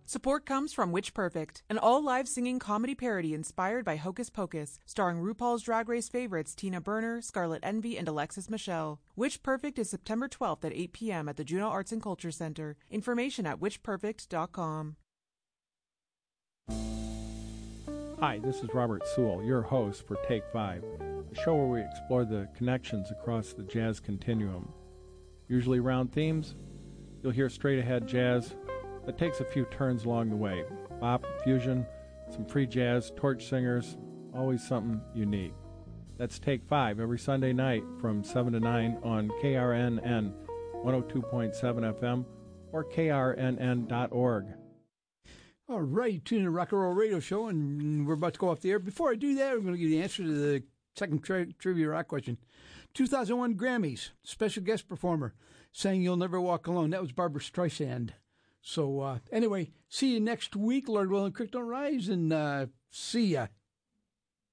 Support comes from Witch Perfect, an all-live singing comedy parody inspired by Hocus Pocus, starring RuPaul's Drag Race favorites Tina Burner, Scarlet Envy, and Alexis Michelle. Witch Perfect is September 12th at 8 p.m. at the Juneau Arts and Culture Center. Information at witchperfect.com. Hi, this is Robert Sewell, your host for Take 5, a show where we explore the connections across the jazz continuum. Usually around themes, you'll hear straight-ahead jazz that takes a few turns along the way. Bop, fusion, some free jazz, torch singers, always something unique. That's Take 5 every Sunday night from 7 to 9 on KRNN 102.7 FM or krnn.org. All right, tune in to Rock and Roll Radio Show, and we're about to go off the air. Before I do that, I'm going to give you the answer to the second trivia rock question. 2001 Grammys, special guest performer, sang You'll Never Walk Alone. That was Barbra Streisand. So, anyway, see you next week. Lord willing, Creek don't rise, and see ya.